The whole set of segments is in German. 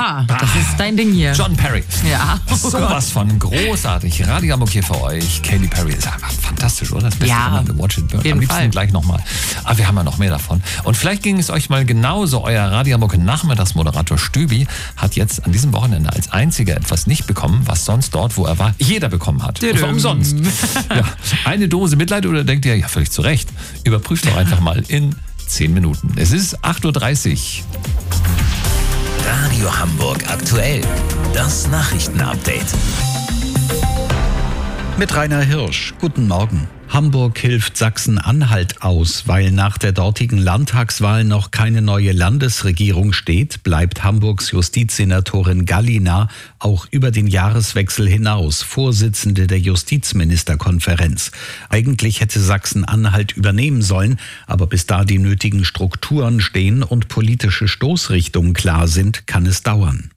Ja, das ist dein Ding hier. John Perry. Ja. Sowas von großartig. Radio Hamburg hier für euch. Katy Perry ist einfach fantastisch, oder? Das Beste von Watch It Burn. Am liebsten Fall. gleich nochmal. Aber wir haben ja noch mehr davon. Und vielleicht ging es euch mal genauso. Euer Radio Hamburg Nachmittagsmoderator Stübi hat jetzt an diesem Wochenende als einziger etwas nicht bekommen, was sonst dort, wo er war, jeder bekommen hat. Und zwar umsonst. Ja. Eine Dose Mitleid oder denkt ihr, ja, völlig zu Recht. Überprüft doch einfach mal in 10 Minuten. Es ist 8.30 Uhr. Radio Hamburg aktuell. Das Nachrichtenupdate. Mit Rainer Hirsch. Guten Morgen. Hamburg hilft Sachsen-Anhalt aus. Weil nach der dortigen Landtagswahl noch keine neue Landesregierung steht, bleibt Hamburgs Justizsenatorin Gallina auch über den Jahreswechsel hinaus Vorsitzende der Justizministerkonferenz. Eigentlich hätte Sachsen-Anhalt übernehmen sollen, aber bis da die nötigen Strukturen stehen und politische Stoßrichtungen klar sind, kann es dauern.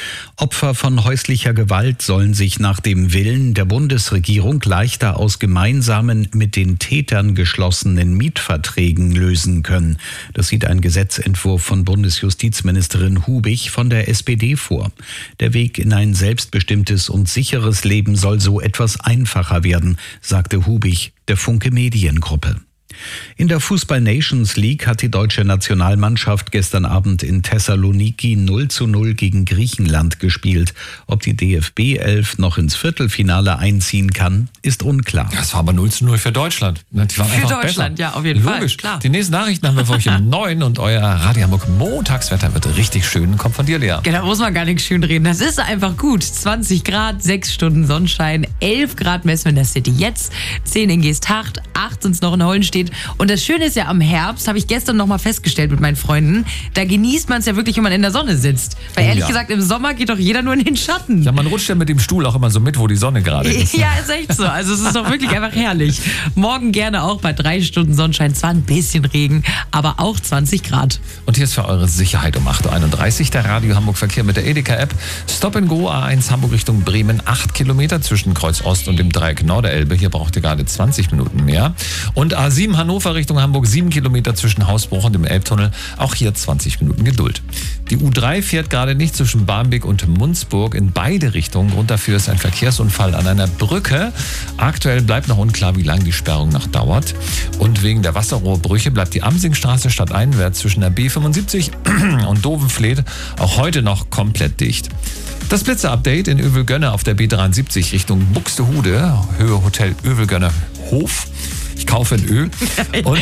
Opfer von häuslicher Gewalt sollen sich nach dem Willen der Bundesregierung leichter aus gemeinsamen mit den Tätern geschlossenen Mietverträgen lösen können. Das sieht ein Gesetzentwurf von Bundesjustizministerin Hubig von der SPD vor. Der Weg in ein selbstbestimmtes und sicheres Leben soll so etwas einfacher werden, sagte Hubig der Funke Mediengruppe. In der Fußball-Nations League hat die deutsche Nationalmannschaft gestern Abend in Thessaloniki 0:0 gegen Griechenland gespielt. Ob die DFB-11 noch ins Viertelfinale einziehen kann, ist unklar. Das war aber 0:0 für Deutschland. Die waren Für einfach Deutschland, besser. ja, auf jeden Fall. Logisch. Klar. Die nächsten Nachrichten haben wir für euch um 9 und euer Radio Hamburg Montagswetter wird richtig schön. Kommt von dir, Lea. Ja, da muss man gar nicht schön reden. Das ist einfach gut. 20 Grad, 6 Stunden Sonnenschein, 11 Grad messen wir in der City jetzt, 10 in Geesthacht, 8 sind es noch in Hollenstedt. Und das Schöne ist ja, am Herbst, habe ich gestern noch mal festgestellt mit meinen Freunden, da genießt man es ja wirklich, wenn man in der Sonne sitzt. Weil ehrlich gesagt, im Sommer geht doch jeder nur in den Schatten. Ja, man rutscht ja mit dem Stuhl auch immer so mit, wo die Sonne gerade ist. Ja, ist echt so. Also es ist doch wirklich einfach herrlich. Morgen gerne auch bei 3 Stunden Sonnenschein. Zwar ein bisschen Regen, aber auch 20 Grad. Und hier ist für eure Sicherheit um 8.31 Uhr der Radio Hamburg Verkehr mit der Edeka-App. Stop and Go A1 Hamburg Richtung Bremen, 8 Kilometer zwischen Kreuz Ost und dem Dreieck Norderelbe. Hier braucht ihr gerade 20 Minuten mehr. Und A7 Hannover Richtung Hamburg, 7 Kilometer zwischen Hausbruch und dem Elbtunnel. Auch hier 20 Minuten Geduld. Die U3 fährt gerade nicht zwischen Barmbek und Munzburg in beide Richtungen. Grund dafür ist ein Verkehrsunfall an einer Brücke. Aktuell bleibt noch unklar, wie lange die Sperrung noch dauert. Und wegen der Wasserrohrbrüche bleibt die Amsingstraße stadteinwärts zwischen der B75 und Dovenfleet auch heute noch komplett dicht. Das Blitzer-Update in Övelgönne auf der B73 Richtung Buxtehude, Höhe Hotel Övelgönne Hof. Ich kaufe ein Ö. Und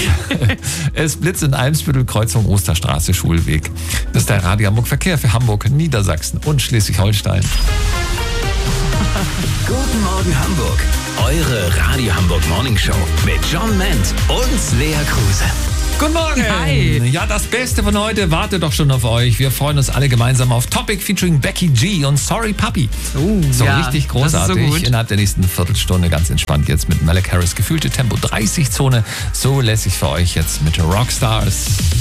es blitzt in Eimsbüttel, Kreuzung Osterstraße, Schulweg. Das ist der Radio Hamburg Verkehr für Hamburg, Niedersachsen und Schleswig-Holstein. Guten Morgen Hamburg. Eure Radio Hamburg Morning Show mit John Ment und Lea Kruse. Guten Morgen. Hi. Ja, das Beste von heute wartet doch schon auf euch. Wir freuen uns alle gemeinsam auf Topic featuring Becky G und Sorry Puppy. So ja, richtig großartig. das ist so gut. Innerhalb der nächsten Viertelstunde ganz entspannt jetzt mit Malek Harris. Gefühlte Tempo 30 Zone. So lässig für euch jetzt mit Rockstars.